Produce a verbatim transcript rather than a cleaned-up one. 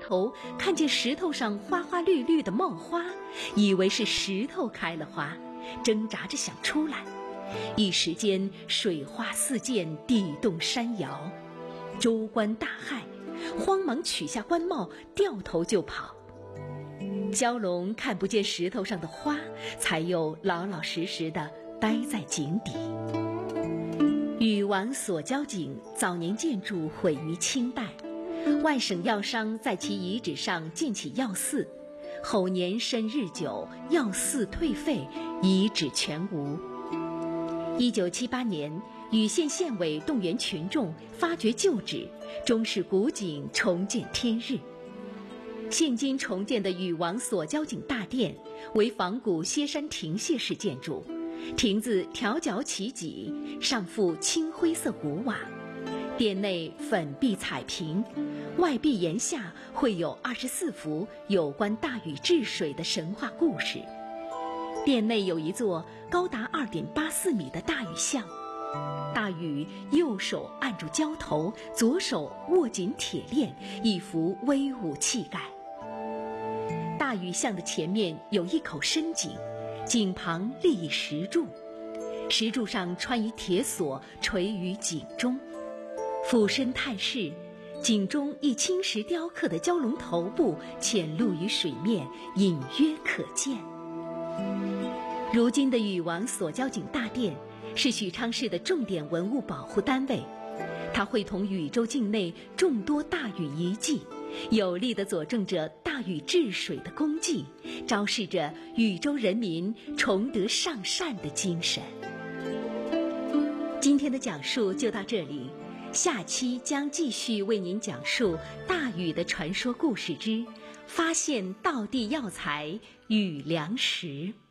头看见石头上花花绿绿的冒花，以为是石头开了花，挣扎着想出来。一时间水花四溅，地动山摇，州官大骇，慌忙取下官帽，掉头就跑。蛟龙看不见石头上的花，才又老老实实地待在井底。禹王所交井早年建筑毁于清代，外省药商在其遗址上建起药寺，后年深日久，药寺退废，遗址全无。一九七八年，禹县县委动员群众发掘旧址，终使古井重见天日。现今重建的禹王所交井大殿为仿古歇山亭榭式建筑，亭子条角起脊，上覆青灰色古瓦，殿内粉壁彩屏，外壁檐下绘有二十四幅有关大禹治水的神话故事。殿内有一座高达 二点八四米的大禹像，大禹右手按住鲛头，左手握紧铁链，一副威武气概。大禹像的前面有一口深井，井旁立一石柱，石柱上穿一铁锁垂于井中。俯身探视，井中一青石雕刻的蛟龙头部潜露于水面，隐约可见。如今的禹王所交井大殿是许昌市的重点文物保护单位，它会同禹州境内众多大禹遗迹，有力地佐证着大禹治水的功绩，昭示着禹州人民崇德尚善的精神。今天的讲述就到这里，下期将继续为您讲述大禹的传说故事之发现道地药材禹良石。